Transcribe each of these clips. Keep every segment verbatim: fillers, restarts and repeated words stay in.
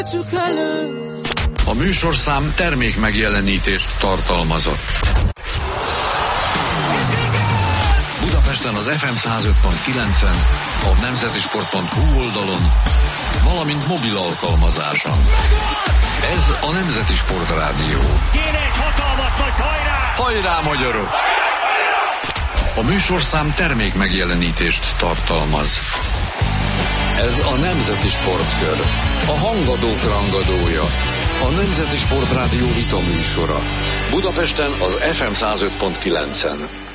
A műsorszám termék megjelenítést tartalmazott. Budapesten az ef em száz öt pont kilencen, a nemzetisport pont hu oldalon, valamint mobil alkalmazáson. Ez a Nemzeti Sport Rádió. Kéne egy hatalmas nagy hajrá! Hajrá, magyarok! A műsorszám termék megjelenítést tartalmaz. Ez a Nemzeti Sportkör. A hangadók rangadója. A Nemzeti Sport Rádió vita műsora. Budapesten az ef em száz öt pont kilencen.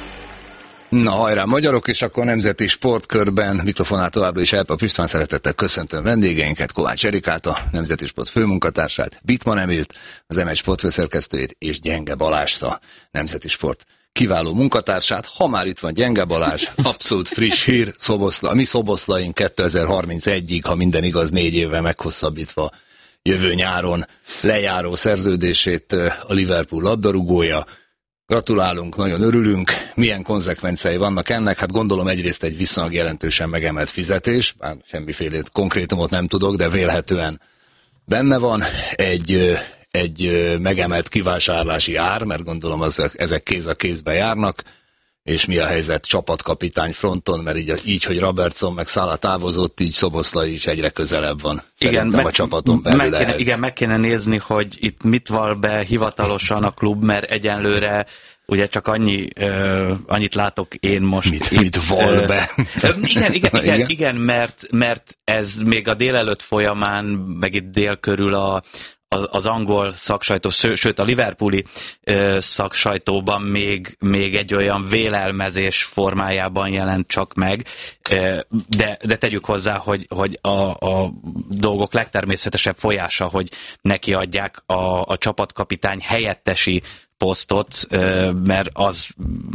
Na hajrá magyarok, és akkor Nemzeti Sportkörben mikrofonál továbbra is Elpa István, szeretettel köszöntöm vendégeinket, Kovács Erikát, a Nemzeti Sport főmunkatársát, Bitman Emilt, az em egy Sport főszerkesztőjét, és Gyenge Balást, a Nemzeti Sport kiváló munkatársát. Ha már itt van Gyenge Balázs, abszolút friss hír, Szoboszla, mi Szoboszlaink kétezer-harmincegyig, ha minden igaz, négy évvel meghosszabbítva jövő nyáron lejáró szerződését a Liverpool labdarúgója. Gratulálunk, nagyon örülünk. Milyen konzekvenciái vannak ennek? Hát gondolom egyrészt egy viszonylag jelentősen megemelt fizetés, bár semmiféle konkrétumot nem tudok, de vélhetően benne van egy, egy megemelt kivásárlási ár, mert gondolom az, ezek kéz a kézbe járnak, és mi a helyzet csapatkapitány fronton, mert így, így hogy Robertson meg Salah távozott, így Szoboszlai is egyre közelebb van. Igen, meg, a csapaton belül meg kéne, igen, meg kéne nézni, hogy itt mit val be hivatalosan a klub, mert egyenlőre ugye csak annyi, uh, annyit látok én most. Mit, itt, mit val uh, be? igen, igen, igen, igen, igen mert, mert ez még a délelőtt folyamán, meg itt dél körül a az angol szaksajtó, sőt a liverpooli ö, szaksajtóban még, még egy olyan vélelmezés formájában jelent csak meg, ö, de, de tegyük hozzá, hogy, hogy a, a dolgok legtermészetesebb folyása, hogy neki adják a, a csapatkapitány helyettesi posztot, mert az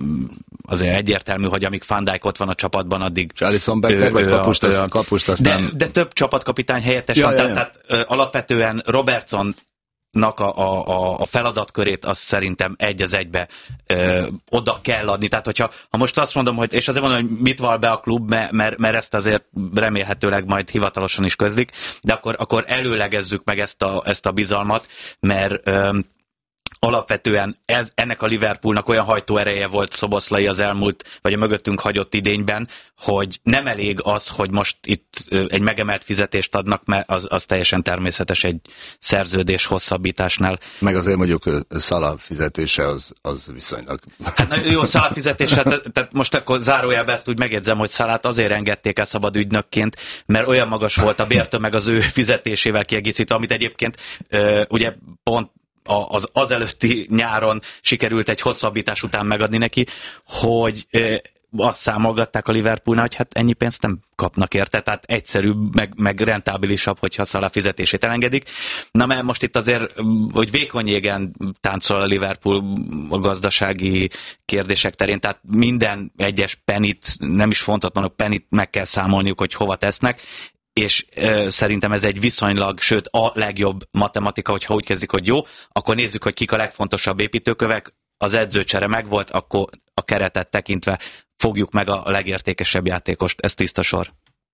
azért egyértelmű, hogy amíg Van Dijk ott van a csapatban, addig... Alisson Becker, vagy kapust, azt, kapust aztán... De, de több csapatkapitány helyettes ja, van, ja, ja. tehát, tehát alapvetően Robertson a, a, a feladatkörét azt szerintem egy az egybe ö, oda kell adni. Tehát, hogyha ha most azt mondom, hogy, és azért mondom, hogy mit val be a klub, mert, mert, mert ezt azért remélhetőleg majd hivatalosan is közlik, de akkor, akkor előlegezzük meg ezt a, ezt a bizalmat, mert ö, alapvetően ez, ennek a Liverpoolnak olyan hajtóereje volt Szoboszlai az elmúlt, vagy a mögöttünk hagyott idényben, hogy nem elég az, hogy most itt egy megemelt fizetést adnak, mert az, az teljesen természetes egy szerződés hosszabbításnál. Meg azért mondjuk Salah fizetése az, az viszonylag... Hát na, jó, Salah fizetése, tehát, tehát most akkor zárójelben ezt úgy megjegyzem, hogy Salahot azért engedték el szabad ügynökként, mert olyan magas volt a bértömeg az ő fizetésével kiegészítve, amit egyébként ugye pont Az, az előtti nyáron sikerült egy hosszabbítás után megadni neki, hogy e, azt számolgatták a Liverpoolnál, hogy hát ennyi pénzt nem kapnak érte, tehát egyszerűbb, meg, meg rentábilisabb, hogyha Salah fizetését elengedik. Na mert most itt azért, hogy vékony jégen táncol a Liverpool a gazdasági kérdések terén, tehát minden egyes penit, nem is fontot mondok, penit meg kell számolniuk, hogy hova tesznek, és ö, szerintem ez egy viszonylag, sőt a legjobb matematika, hogyha úgy kezdik, hogy jó, akkor nézzük, hogy kik a legfontosabb építőkövek, az edzőcsere megvolt, akkor a keretet tekintve fogjuk meg a legértékesebb játékost, ez tiszta sor.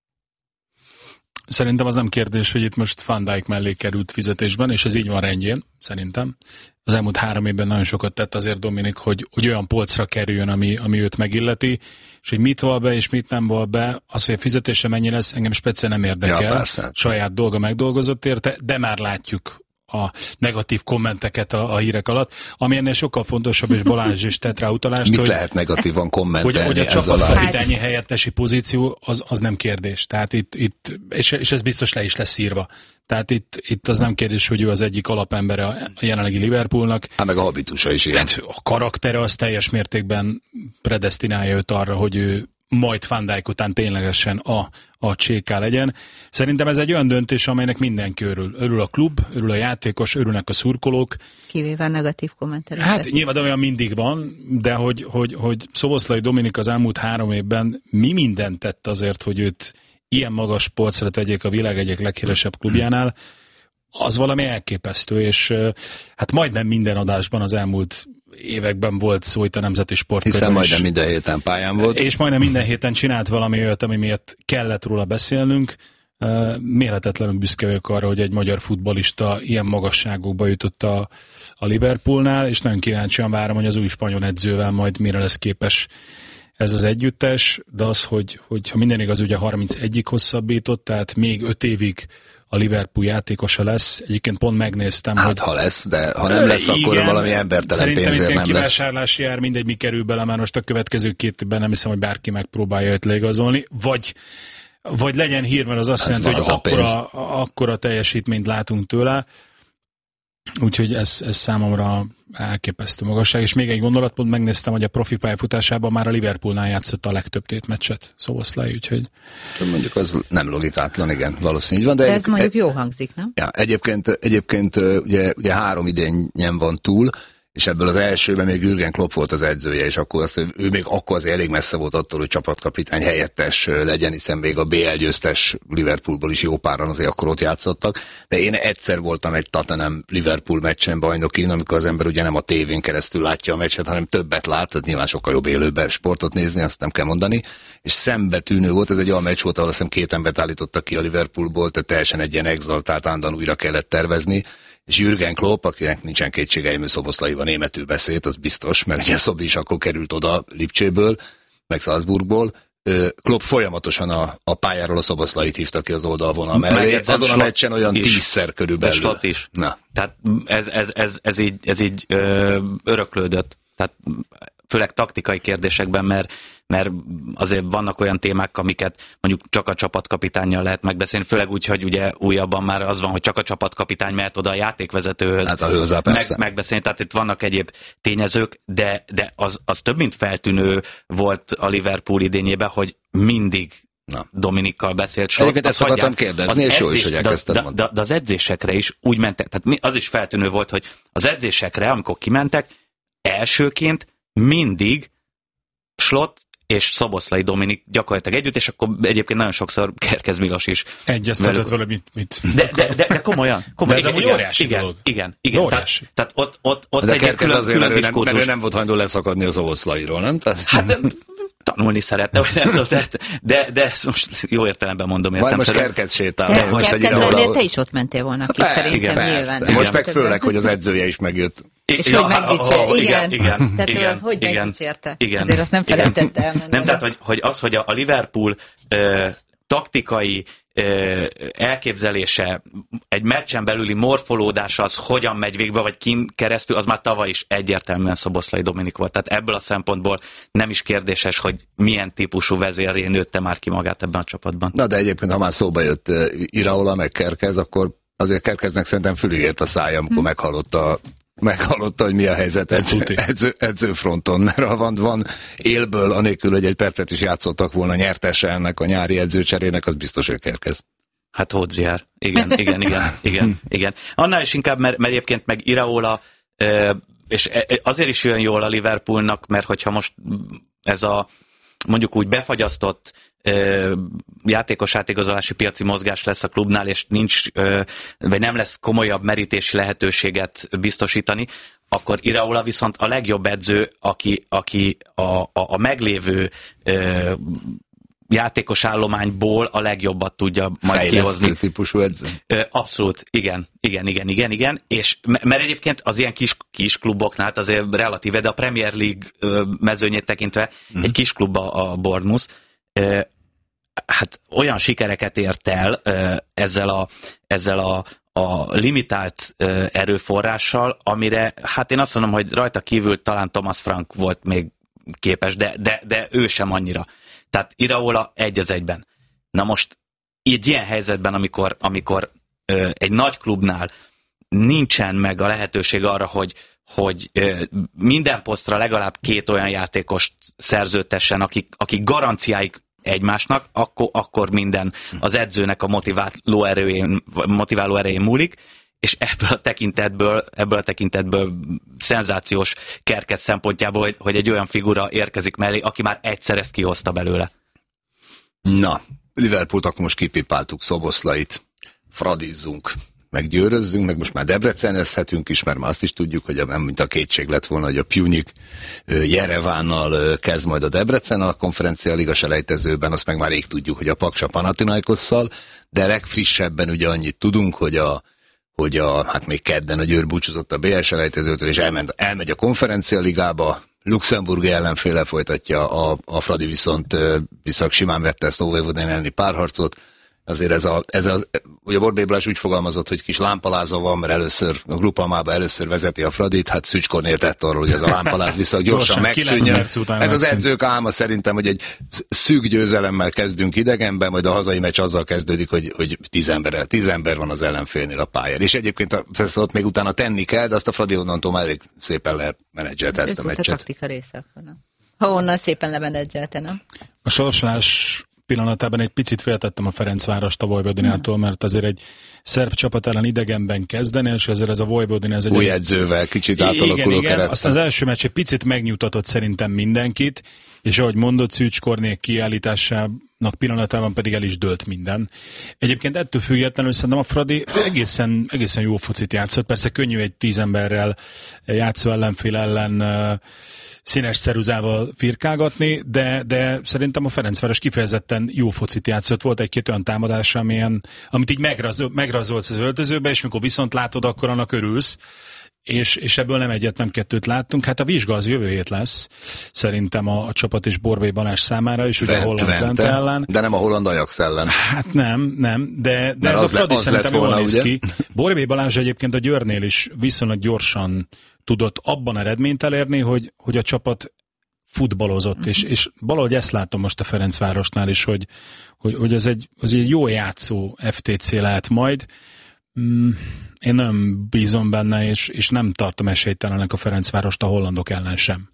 Szerintem az nem kérdés, hogy itt most Van Dijk mellé került fizetésben, és ez így van rendjén, szerintem. Az elmúlt három évben nagyon sokat tett azért Dominik, hogy, hogy olyan polcra kerüljön, ami, ami őt megilleti, és hogy mit val be, és mit nem val be, az, hogy a fizetése mennyi lesz, engem speciál nem érdekel. Ja, saját dolga megdolgozott érte, de már látjuk a negatív kommenteket a, a hírek alatt, ami ennél sokkal fontosabb, és Balázs is tett rá utalást. Mit hogy, lehet negatívan kommentelni? Hogy, hogy a csapatkapitányi helyettesi pozíció az, az nem kérdés. Tehát itt, itt és, és ez biztos le is lesz írva. Tehát itt, itt az nem kérdés, hogy ő az egyik alapembere a jelenlegi Liverpoolnak. Hát meg a habitusa is ilyen. Hát a karaktere az teljes mértékben predesztinálja őt arra, hogy ő majd Van Dijk után ténylegesen a, a cséká legyen. Szerintem ez egy olyan döntés, amelynek mindenki örül. Örül a klub, örül a játékos, örülnek a szurkolók. Kivéve a negatív kommentelőket. Hát nyilván olyan mindig van, de hogy, hogy, hogy Szoboszlai Dominik az elmúlt három évben mi mindent tett azért, hogy őt ilyen magas polcra tegyék a világ egyik leghíresebb klubjánál, az valami elképesztő, és hát majdnem minden adásban az elmúlt években volt szó itt a Nemzeti Sportkörben. Hiszen majdnem minden héten pályán volt. És majdnem minden héten csinált valami olyat, ami miatt kellett róla beszélnünk. Mérhetetlenül büszke vagyok arra, hogy egy magyar futballista ilyen magasságokba jutott a, a Liverpoolnál, és nagyon kíváncsian várom, hogy az új spanyol edzővel majd mire lesz képes ez az együttes, de az, hogy, hogy ha minden igaz, ugye harmincegyig hosszabbított, tehát még öt évig a Liverpool játékosa lesz. Egyébként pont megnéztem, hát, hogy... ha lesz, de ha nem lesz, igen, akkor valami embertelen pénzért nem lesz. Szerintem itt kivásárlási jár, mindegy, mi kerül bele, már most a következő két évben nem hiszem, hogy bárki megpróbálja őt leigazolni, vagy, vagy legyen hír, mert az azt hát jelenti, hogy akkora, akkora teljesítményt látunk tőle. Úgyhogy ez, ez számomra elképesztő magasság. És még egy gondolatpont, megnéztem, hogy a profi pályafutásában már a Liverpoolnál játszott a legtöbb tétmeccset Szoboszlai, úgyhogy... Mondjuk az nem logikátlan, igen, valószínűleg van. De, de ez egy, mondjuk jó hangzik, nem? Ja, egyébként, egyébként ugye, ugye három idényen van túl, és ebből az elsőben még Jürgen Klopp volt az edzője, és akkor azt, ő még akkor azért elég messze volt attól, hogy csapatkapitány helyettes legyen, hiszen még a bé el győztes Liverpoolból is jó páran azért akkor ott játszottak, de én egyszer voltam egy Tottenham Liverpool meccsen bajnokin, amikor az ember ugye nem a tévén keresztül látja a meccset, hanem többet lát, tehát nyilván sokkal jobb élőben sportot nézni, azt nem kell mondani, és szembetűnő volt, ez egy olyan meccs volt, ahol azt hiszem két embert állítottak ki a Liverpoolból, tehát teljesen egy ilyen exaltált ándan újra kellett tervezni, és Jürgen Klopp, akinek nincsen kétségeim, ő Szoboszlaiban németül beszélt, az biztos, mert ugye Szobi is akkor került oda Lipcséből, meg Salzburgból. Klopp folyamatosan a, a pályáról a Szoboszlait hívta ki az oldalvonal mellé. Azon a meccsen olyan is, tízszer körülbelül. De is. Na. Tehát ez, ez, ez, ez így, ez így ö, öröklődött. Tehát főleg taktikai kérdésekben, mert, mert azért vannak olyan témák, amiket mondjuk csak a csapatkapitánnyal lehet megbeszélni, főleg úgy, hogy ugye újabban már az van, hogy csak a csapatkapitány mehet oda a játékvezetőhöz hát a meg, megbeszélni, tehát itt vannak egyéb tényezők, de, de az, az több mint feltűnő volt a Liverpool idényében, hogy mindig Na. Dominikkal beszélt. Egyébként ezt akartam kérdezni, és jó is, hogy elkezdted de, de, de az edzésekre is úgy mentek, tehát az is feltűnő volt, hogy az edzésekre, amikor kimentek, elsőként mindig Slot és Szoboszlai Dominik gyakorlatilag együtt, és akkor egyébként nagyon sokszor Kerkez Milos is. Egyeztetett vele, mit... mit. De, de, de, de komolyan. komolyan de ez igen, óriási igen, dolog. Igen, igen. Óriási. Tehát, tehát ott, ott, ott de egy Kerkez külön, azért, külön mert, ő nem, mert ő diskurzus. nem volt hajlandó leszakadni a Szoboszlairól, nem? Tehát... Hát de, tanulni szeretne, vagy nem tudom, de, de, de ezt most jó értelemben mondom. Majd most Kerkez sétál. Kerkeznél te is ott mentél volna ki, szerintem nyilván. Most meg főleg, hogy az edzője is megjött. És ja, hogy megdicsérte. Igen, igen, tehát igen, hogy megdicsérte. Azért azt nem felejtette elmondani. Nem, tehát hogy, hogy az, hogy a Liverpool ö, taktikai ö, elképzelése, egy meccsen belüli morfolódása, az hogyan megy végbe, vagy kin keresztül, az már tavaly is egyértelműen Szoboszlai Dominik volt. Tehát ebből a szempontból nem is kérdéses, hogy milyen típusú vezérré nőtte már ki magát ebben a csapatban. Na de egyébként, ha már szóba jött uh, Iraola, meg Kerkez, akkor azért Kerkeznek szerintem fülig ért a szája, amikor hm. meghallotta meghallotta, hogy mi a helyzet edző, edző, edzőfronton, mert ha van, van élből, anélkül, hogy egy percet is játszottak volna nyertese ennek a nyári edzőcserének, az biztos, hogy Kerkez. Hát Hodziár. Igen, igen, igen, igen, igen. Annál is inkább, mert, mert egyébként meg Iraola, és azért is jön jól a Liverpoolnak, mert hogyha most ez a mondjuk úgy befagyasztott ö, játékos átigazolási piaci mozgás lesz a klubnál, és nincs, ö, vagy nem lesz komolyabb merítési lehetőséget biztosítani, akkor Iraola viszont a legjobb edző, aki, aki a, a, a meglévő ö, játékos állományból a legjobbat tudja majd fejlesztő kihozni. Típusú edző. Abszolút, igen, igen, igen, igen, igen, és mert egyébként az ilyen kis, kis kluboknál azért relatíve, de a Premier League mezőnyét tekintve mm. egy kis klub a Bournemouth, hát olyan sikereket ért el ezzel a, ezzel a, a limitált erőforrással, amire, hát én azt mondom, hogy rajta kívül talán Thomas Frank volt még képes, de, de, de ő sem annyira. Tehát Iraola egy az egyben. Na most így ilyen helyzetben, amikor, amikor ö, egy nagy klubnál nincsen meg a lehetőség arra, hogy, hogy ö, minden posztra legalább két olyan játékost szerződtessen, akik, akik garanciáik egymásnak, akkor, akkor minden az edzőnek a motiváló erején, motiváló erején múlik, és ebből a tekintetből, ebből a tekintetből szenzációs Kerkez szempontjából, hogy, hogy egy olyan figura érkezik mellé, aki már egyszer ezt kihozta belőle. Na, Liverpoolt akkor most kipipáltuk, Szoboszlait, fradizzunk. meggyőrözzünk, meg most már debrecenezhetünk is, mert már azt is tudjuk, hogy nem mint a kétség lett volna, hogy a Pjunik Jerevánnal kezd majd a Debrecen a konferencia liga selejtezőben, azt meg már rég tudjuk, hogy a Paksa Panathinaikosszal, de legfrissebben ugye annyit tudunk, hogy a hogy a, hát még kedden a Győr búcsúzott a bé el selejtezőtől, és elment, elmegy a konferencia ligába, Luxemburgi ellenféle folytatja, a, a Fradi viszont viszont simán vette ezt a Vojvodina elleni párharcot. Azért ez a, ez a, ugye Borbély Balázs úgy fogalmazott, hogy kis lámpaláza van, mert először a grupalmába először vezeti a Fradit, hát Szücs Kornél tett arról, hogy ez a lámpaláz viszont gyorsan megszűnjön. Ez az edzők álma szerintem, hogy egy szűk győzelemmel kezdünk idegenben, majd a hazai meccs azzal kezdődik, hogy, hogy tíz, ember, tíz ember van az ellenfélnél a pályán. És egyébként persze ott még utána tenni kell, de azt a Fradi onnantól már elég szépen lemenedzselte ezt a meccset. Ez a taktika része, ha onnan szépen lemenedzselte, nem? A sorsolás pillanatában egy picit féltettem a Ferencvárost a Vojvodinától, mert azért egy szerb csapat ellen idegenben kezdeni, és ezért ez a Vojvodina... Ez egy új edzővel, kicsit átalakuló kerettel. Aztán az első meccs egy picit megnyugtatott szerintem mindenkit, és ahogy mondott, Szűcs Kornél kiállításának pillanatában pedig el is dőlt minden. Egyébként ettől függetlenül szerintem a Fradi egészen, egészen jó focit játszott, persze könnyű egy tíz emberrel játszó ellenfél ellen színes ceruzával firkálgatni, de, de szerintem a Ferencváros kifejezetten jó focit játszott. Volt egy-két olyan támadás, amilyen, amit így megrazol, megrazolsz az öltözőbe, és mikor viszont látod, akkor annak örülsz, és, és ebből nem egyet, nem kettőt láttunk. Hát a vizsga az jövő hét lesz, szerintem a, a csapat és Borbély Balázs számára is, ugye a holland Twente ellen. De nem a holland Ajax ellen. Hát nem, nem, de, de ez a Fradi le, szerintem jól néz ki. Borbély Balázs egyébként a Győrnél is viszonylag gyorsan tudott abban eredményt elérni, hogy, hogy a csapat futballozott, és, és valahogy ezt látom most a Ferencvárosnál is, hogy, hogy, hogy ez egy, az egy jó játszó ef té cé lehet majd. Mm, én nem bízom benne, és, és nem tartom esélytelennek a Ferencvárost a hollandok ellen sem.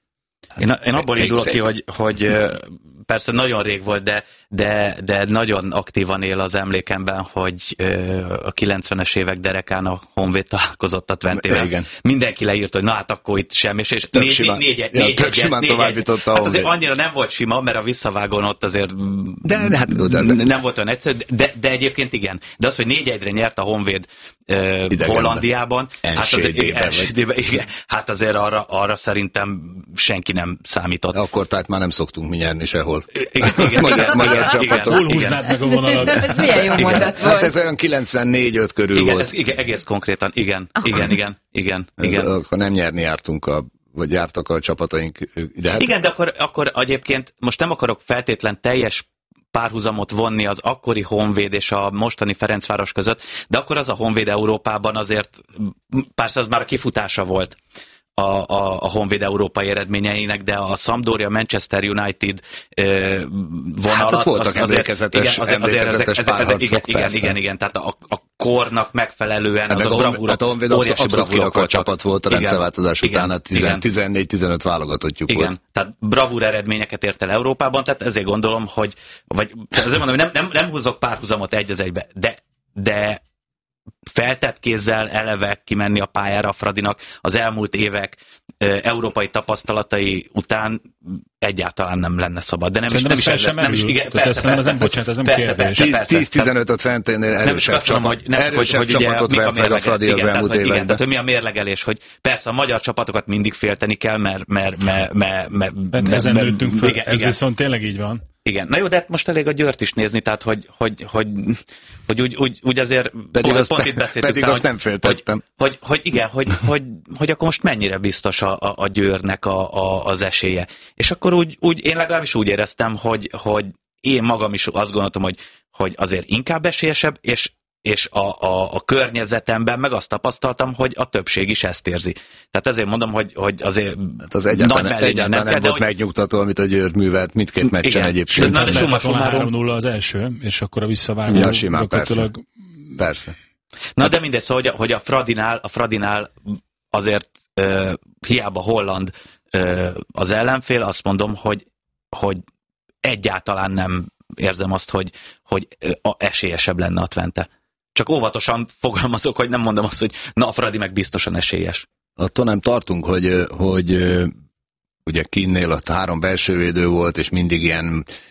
Én, én abból indulok ki, hogy, hogy persze nagyon rég volt, de, de, de nagyon aktívan él az emlékemben, hogy a kilencvenes évek derekán a Honvéd találkozott a Twentével. Igen. Mindenki leírt, hogy na hát akkor itt sem, és, és négy, simán, négy, négy, ja, négy, tök simán négy, továbbította a hát azért annyira nem volt sima, mert a visszavágón ott azért de, de, hát, de, de, nem volt olyan egyszerű, de, de egyébként igen. De az, hogy négy egyre nyert a Honvéd uh, Hollandiában, hát azért, igen, igen, hát azért arra, arra szerintem senki nem számított. Akkor tehát már nem szoktunk mi nyerni sehol. Igen, igen, magyar, igen, magyar csapatok. Hol húznád meg a vonalat? Ez milyen jó mondat volt. Hát ez olyan kilencvennégy öt körül igen, volt. Ez, igen, egész konkrétan, igen, igen, igen, igen, igen. Akkor nem nyerni jártunk, a, vagy jártak a csapataink ide. Hát... Igen, de akkor, akkor egyébként most nem akarok feltétlen teljes párhuzamot vonni az akkori Honvéd és a mostani Ferencváros között, de akkor az a Honvéd Európában azért, persze az már a kifutása volt a, a, a Honvéd európai eredményeinek, de a Sampdoria, Manchester United uh, vonalat... Hát ott voltak az, emlékezetes, igen, azért, emlékezetes azért, párharcok, igen, igen, igen, igen, tehát a, a kornak megfelelően hát az a bravúra, hát a Honvéd óriási bravúrokkal csapat volt a rendszerváltozás után, a tizennégy tizenöt válogatottjuk volt. Igen, tehát bravúr eredményeket ért el Európában, tehát ezért gondolom, hogy, vagy ezért mondom, hogy nem, nem, nem húzok párhuzamot egy az egybe, de, de feltett kézzel eleve kimenni a pályára a Fradinak az elmúlt évek ö, európai tapasztalatai után egyáltalán nem lenne szabad. De nem Szerintem is, nem is, sem nem is, igen, persze, persze, persze, nem, bocsánat, ez nem persze, kérdés. tíz tizenöt Fenténél erősebb, csapat, hogy, nem, erősebb hogy, csapatot vert meg a Fradi igen, az elmúlt tehát, években. Igen, tehát mi a mérlegelés, hogy persze a magyar csapatokat mindig félteni kell, mert... mert, mert, mert, mert, mert ezen nőttünk föl, igen, ez igen. Viszont tényleg így van. Igen, na jó, de most elég a Győrt is nézni, tehát hogy, hogy, hogy, hogy úgy, úgy, úgy azért pedig pont, azt, pont itt beszéltük. Pedig azt nem féltettem. Hogy, hogy, hogy igen, hogy, hogy, hogy akkor most mennyire biztos a, a, a Győrnek a, a, az esélye. És akkor úgy, úgy, én legalábbis úgy éreztem, hogy, hogy én magam is azt gondoltam, hogy, hogy azért inkább esélyesebb, és és a, a, a környezetemben meg azt tapasztaltam, hogy a többség is ezt érzi. Tehát ezért mondom, hogy, hogy azért hát az egyáltalán, nagy egyáltalán nem, nem kell, volt hogy... megnyugtató, amit a Győr művelt mindkét meccsen igen. egyébként. Na, de summa három nulla az első, és akkor a visszavágó. Ja, simán, persze. persze. Na de mindegy, szóval, hogy a, hogy a Fradinál, a Fradinál azért uh, hiába holland uh, az ellenfél, azt mondom, hogy, hogy egyáltalán nem érzem azt, hogy, hogy uh, esélyesebb lenne a Twente. Csak óvatosan fogalmazok, hogy nem mondom azt, hogy na a Fradi meg biztosan esélyes. Attól nem tartunk, hogy, hogy ugye Kinnél ott három belsővédő volt, és mindig ilyen,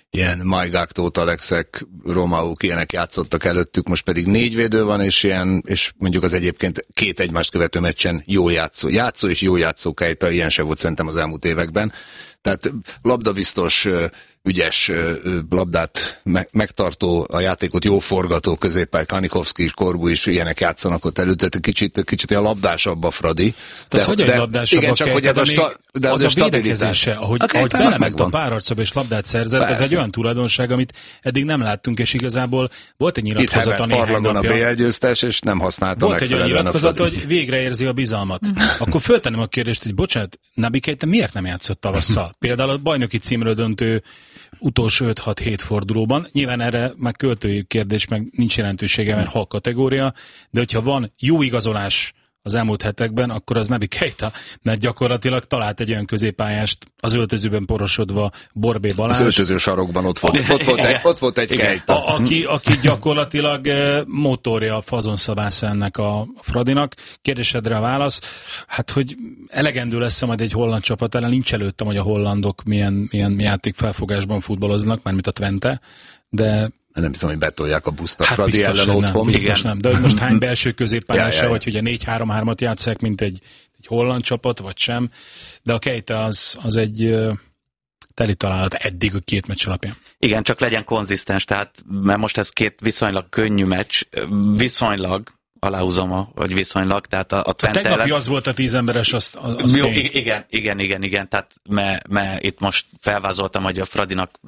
ilyen Maigák, Tóth Alexek, Romauk, ilyenek játszottak előttük, most pedig négy védő van, és ilyen, és mondjuk az egyébként két egymást követő meccsen jó játszó, játszó és jó játszó Keita, ilyen se volt szerintem az elmúlt években. Tehát labdabiztos, ügyes, labdát megtartó, a játékot jó forgató középpály, Kanikovszki és Korbu is ilyenek játszanak ott előtt, kicsit, kicsit olyan labdásabb a Fradi. De, de hogy egy labdásabb igen, csak hogy ez a, sta, de az, az a védekezése, ahogy, ahogy belement a párharcba és labdát szerzett, persze. Ez egy olyan tulajdonság, amit eddig nem láttunk, és igazából volt egy nyilatkozat a néhány napja. a bé el győztes, és nem használta volt egy olyan nyilatkozat, hogy végre érzi a bizalmat. Akkor föltennem a kérdést, hogy bocsánat, Nabi Keita miért nem játszott tavasszal? Például a bajnoki címről döntő utolsó öt-hat-hét fordulóban. Nyilván erre már költői kérdés, meg nincs jelentősége, mert hal kategória, de hogyha van jó igazolás az elmúlt hetekben, akkor az Nabi Keita, mert gyakorlatilag talált egy olyan középpályást az öltözőben porosodva Borbé Balázs. Az öltöző sarokban ott volt, ott volt egy, ott volt egy Keita. A, aki, aki gyakorlatilag motorja, a fazonszabásza ennek a Fradinak. Kérdésedre a válasz, hát hogy elegendő lesz majd egy holland csapat ellen, nincs előttem, hogy a hollandok milyen, milyen játékfelfogásban futballoznak, mármint a Twente, de nem hiszem, hogy betolják a buszt a hát Fradi ellen nem, otthon. Biztos nem, de hogy most hány belső középpályása, vagy hogy a négy három hármat játsszák, mint egy, egy holland csapat, vagy sem. De a Keita az, az egy uh, teli találat eddig a két meccs alapján. Igen, csak legyen konzisztens, tehát mert most ez két viszonylag könnyű meccs, viszonylag, aláhúzom, a, vagy viszonylag, tehát a, a Twente a tegnapi az volt a tíz emberes, az, az jó, igen, igen, igen, igen, tehát mert me itt most felvázoltam, hogy a Fradinak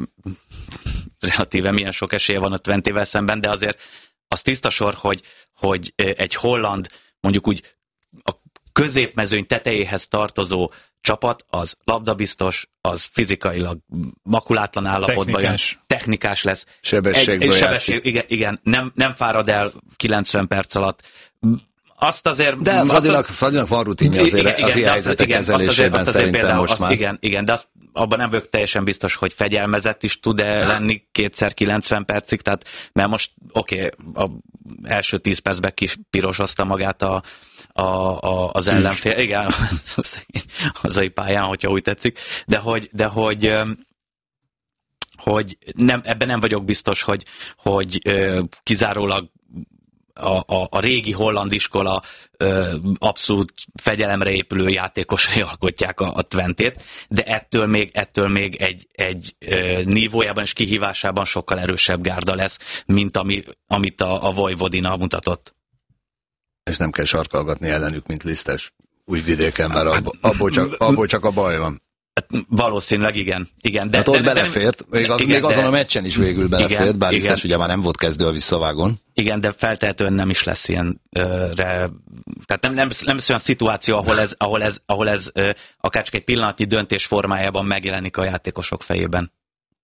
relatíve milyen sok esélye van a Twentével szemben, de azért az tiszta sor, hogy, hogy egy holland, mondjuk úgy a középmezőny tetejéhez tartozó csapat, az labdabiztos, az fizikailag makulátlan állapotban, technikás, technikás lesz. Sebességből egy, egy sebesség, igen, igen nem, nem fárad el kilencven perc alatt. Azt azért... De a Fradinak, az, Fradinak van rutinja azért igen, az ilyen helyzetek igen, kezelésében azt azért, szerintem például, most azt, már. Igen, igen, de azt, abban nem vagyok teljesen biztos, hogy fegyelmezett is tud-e lenni kétszer kilencven percig, tehát mert most oké, okay, a első tíz percben kipirosozta magát a, a, a, az Szűs. ellenfél, igen, hazai pályán, hogyha úgy tetszik, de hogy, de hogy hogy nem, ebben nem vagyok biztos, hogy, hogy kizárólag A, a, a régi holland iskola ö, abszolút fegyelemre épülő játékosai alkotják a, a Twentét, de ettől még, ettől még egy, egy ö, nívójában és kihívásában sokkal erősebb gárda lesz, mint ami, amit a, a Vojvodina mutatott. És nem kell sarkalgatni ellenük, mint Lisztes Újvidéken, mert abból, abból, csak, abból csak a baj van. Valószínűleg igen. igen de, hát ott de, belefért, még, az, igen, még azon de, a meccsen is végül belefért, igen, bár Lisztes ugye már nem volt kezdő a visszavágon. Igen, de feltehetően nem is lesz ilyen, ö, re, tehát nem, nem, nem lesz olyan szituáció, ahol ez, ahol ez, ahol ez ö, akár csak egy pillanatnyi döntés formájában megjelenik a játékosok fejében.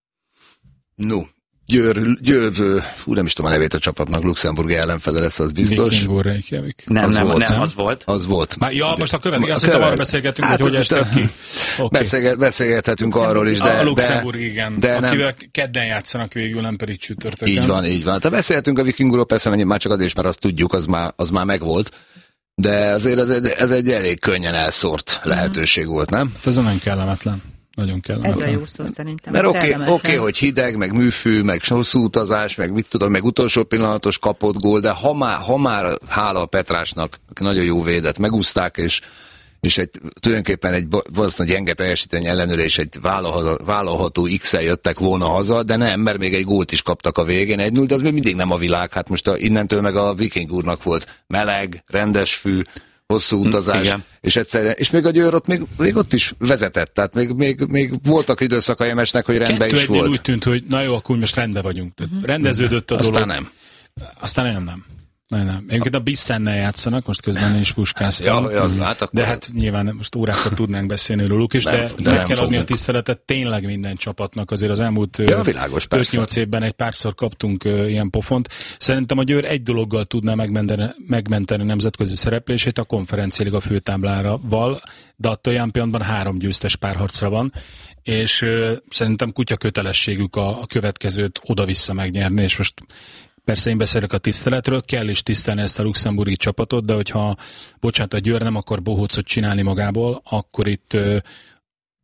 No. Győr, Győr, hú, nem is tudom a nevét a csapatnak, luxemburgi ellenfele lesz, az biztos. Nem, az nem, volt, nem, az volt. Az volt. Már, ja, most a következő, azt hiszem, arra beszélgetünk, hát, hogy hogy estek ki. Okay. Beszélget, beszélgethetünk arról is, de... A Luxemburg, igen. De akivel nem, kedden játszanak végül, nem pedig csütörtökön. Így van, így van. Tehát beszélhetünk a Vikingról, persze már csak azért, mert azt tudjuk, az már, az már megvolt. De azért ez egy, ez egy elég könnyen elszórt lehetőség volt, nem? Ez nem kellemetlen. Nagyon kellemetlen. Ez a jó szó szerintem. Mert oké, okay, okay, hogy hideg, meg műfű, meg hosszú utazás, meg mit tudom, meg utolsó pillanatos kapott gól, de ha már, ha már hála a Petrásnak, aki nagyon jó védett, megúszták, és, és egy, tulajdonképpen egy valószínűleg gyenge teljesítmény ellenőre, és egy vállalható X-el jöttek volna haza, de nem, mert még egy gólt is kaptak a végén, egy null, de az még mindig nem a világ. Hát most a, innentől meg a Viking úrnak volt meleg, rendes fű, hosszú utazás, igen. és egyszerűen, és még a Győr ott még, még ott is vezetett, tehát még, még, még voltak időszakai a meccsnek, hogy rendben is volt. Úgy tűnt, hogy na jó, akkor most rendben vagyunk. Rendeződött a dolog. Aztán nem. Aztán nem, nem. Nem, nem. Egyébként a Bissennel játszanak, most közben én is puskáztam. Ja, az, hát akkor... De hát nyilván most órákat tudnánk beszélni róluk is, nem, de, de meg kell adni fogunk. A tiszteletet tényleg minden csapatnak. Azért az elmúlt ja, öt-nyolc évben egy párszor kaptunk uh, ilyen pofont. Szerintem a Győr egy dologgal tudná megmenteni, megmenteni nemzetközi szereplését, a konferenciáliga főtáblával, de attól olyan pillanatban három győztes párharcra van, és uh, szerintem kutya kötelességük a, a következőt oda-vissza megnyerni, és most persze én beszélek a tiszteletről, kell is tisztelni ezt a luxemburgi csapatot, de hogyha, bocsánat, a Győr nem akar bohócot csinálni magából, akkor itt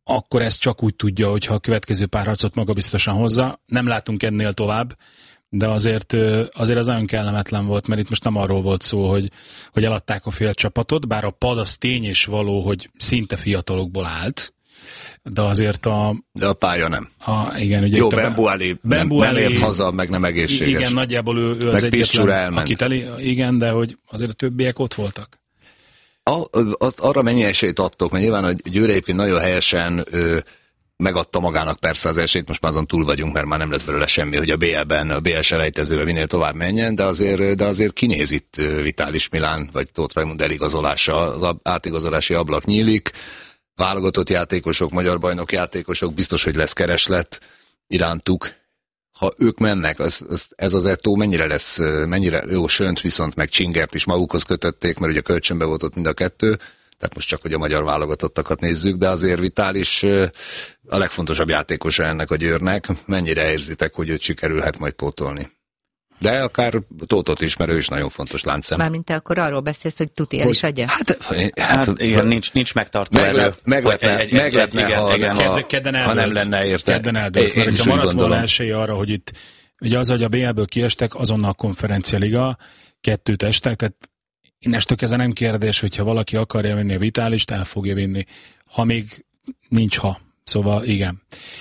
akkor ezt csak úgy tudja, hogyha a következő párharcot magabiztosan hozza. Nem látunk ennél tovább, de azért, azért az nagyon kellemetlen volt, mert itt most nem arról volt szó, hogy, hogy eladták a fél csapatot, bár a pad az tény és való, hogy szinte fiatalokból állt, de azért a... De a pálya nem. A, igen, ugye jó, Bembuali nem, nem ért haza, meg nem egészséges. Igen, nagyjából ő, ő az egyetlen, akit elé, igen, de hogy azért a többiek ott voltak. A, azt arra mennyi esélyt adtok, mert nyilván a Győr egyébként nagyon helyesen ö, megadta magának persze az esélyt, most már azon túl vagyunk, mert már nem lesz belőle semmi, hogy a bé el-ben, a bé el selejtezővel minél tovább menjen, de azért, de azért kinéz itt Vitális Milán, vagy Tóth Rajmund eligazolása, az átigazolási ablak nyílik, válogatott játékosok, magyar bajnok játékosok, biztos, hogy lesz kereslet irántuk. Ha ők mennek, az, az, ez az Eto'o mennyire lesz, mennyire jó, Sönt viszont meg Csingert is magukhoz kötötték, mert ugye kölcsönbe volt ott mind a kettő, tehát most csak, hogy a magyar válogatottakat nézzük, de azért Vitális a legfontosabb játékosa ennek a Győrnek. Mennyire érzitek, hogy őt sikerülhet majd pótolni? De akár Tóthot is, mert ő is nagyon fontos láncszem. Mármint te akkor arról beszélsz, hogy Tuti el is adja? Hát, hát, hát igen, nincs, nincs megtartó erő. Meglepne, egy, meglepne egy, ha, igen, ha, kedden ha nem lenne érte. Kedden eldőlt, én, mert ha maradt volna esélye arra, hogy itt, ugye az, hogy a bé el-ből kiestek, azonnal a Konferencia Liga, kettőt estek, tehát innestől kezdve nem kérdés, hogyha valaki akarja vinni a Vitálist, el fogja vinni. Ha még nincs ha. Szóval igen.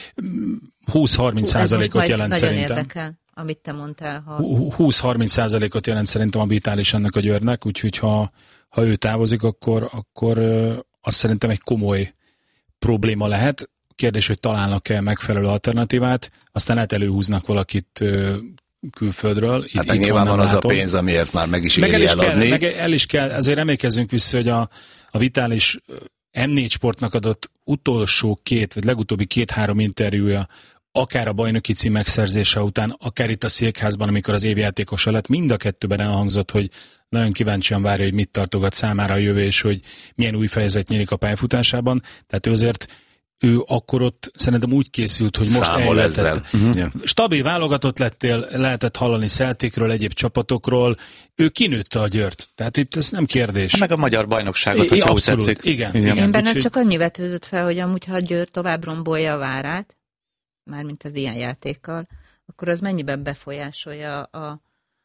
húsz-harminc százalékot jelent szerintem. Érdekel, amit te mondtál. Ha... húsz-harminc százalékot jelent szerintem a Vitális ennek a Győrnek, úgyhogy ha, ha ő távozik, akkor, akkor az szerintem egy komoly probléma lehet. Kérdés, hogy találnak-e megfelelő alternatívát, aztán hát előhúznak valakit külföldről. Hát itt nyilván van az látom. A pénz, amiért már meg is éri meg el is eladni. Kell, meg el is kell, azért emlékezzünk vissza, hogy a, a Vitális em négy Sportnak adott utolsó két, vagy legutóbbi két-három interjúja, akár a bajnoki cím megszerzése után, akár itt a Székházban, amikor az évjátékosa lett, mind a kettőben elhangzott, hogy nagyon kíváncsian várja, hogy mit tartogat számára a jövő, és hogy milyen új fejezet nyílik a pályafutásában. Tehát ő azért ő akkor ott szerintem úgy készült, hogy most számol ezzel. Uh-huh. Stabil válogatott lettél, lehetett hallani Celticről, egyéb csapatokról. Ő kinőtte a Győrt. Tehát itt ez nem kérdés. Ha meg a magyar bajnokságot, hogyha úgy tetszik. Igen. igen. igen. Én benne csak annyi vetődött fel, hogy amúgy, ha a Győr tovább rombolja a várát, mármint az ilyen játékkal, akkor az mennyiben befolyásolja a,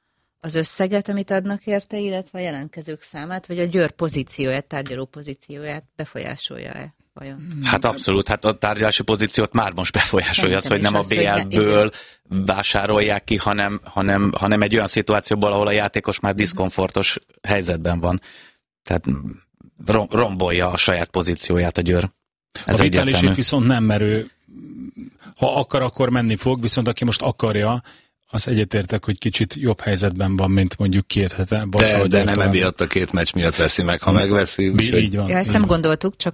az összeget, amit adnak érte, illetve a jelentkezők számát, vagy a Győr pozícióját, tárgyaló pozícióját befolyásolja-e? Vajon? Hát abszolút, hát a tárgyalási pozíciót már most befolyásolja az, hogy nem a bé el-ből vásárolják ki, hanem, hanem, hanem egy olyan szituációból, ahol a játékos már diszkomfortos helyzetben van. Tehát rombolja a saját pozícióját a Győr. Ez a Vitális itt viszont nem merő. Ha akar, akkor menni fog, viszont aki most akarja, az egyetértek, hogy kicsit jobb helyzetben van, mint mondjuk két hete. De, de nem emiatt a két meccs miatt veszi meg, ha megveszi. Így van. Ja, ezt nem gondoltuk, csak